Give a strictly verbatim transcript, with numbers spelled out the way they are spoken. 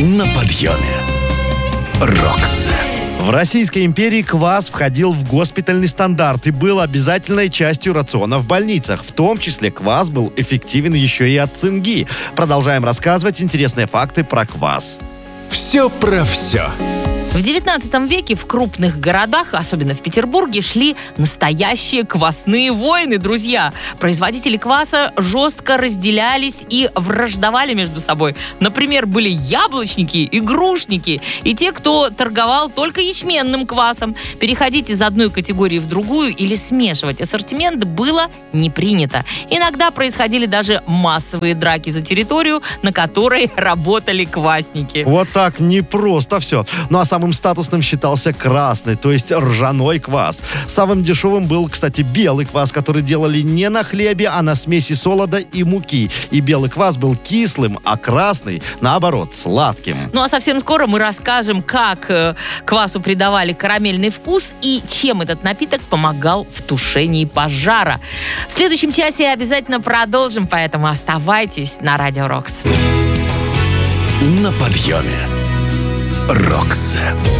На подъеме. Рокс. В Российской империи квас входил в госпитальный стандарт и был обязательной частью рациона в больницах. В том числе квас был эффективен еще и от цинги. Продолжаем рассказывать интересные факты про квас. Все про все. В девятнадцатом веке в крупных городах, особенно в Петербурге, шли настоящие квасные войны, друзья. Производители кваса жестко разделялись и враждовали между собой. Например, были яблочники и грушники, и те, кто торговал только ячменным квасом. Переходить из одной категории в другую или смешивать ассортимент было не принято. Иногда происходили даже массовые драки за территорию, на которой работали квасники. Вот так непросто все. Ну а самым статусным считался красный, то есть ржаной квас. Самым дешевым был, кстати, белый квас, который делали не на хлебе, а на смеси солода и муки. И белый квас был кислым, а красный, наоборот, сладким. Ну а совсем скоро мы расскажем, как э, квасу придавали карамельный вкус и чем этот напиток помогал в тушении пожара. В следующем часе обязательно продолжим, поэтому оставайтесь на Радио Рокс. На подъеме. Рокс.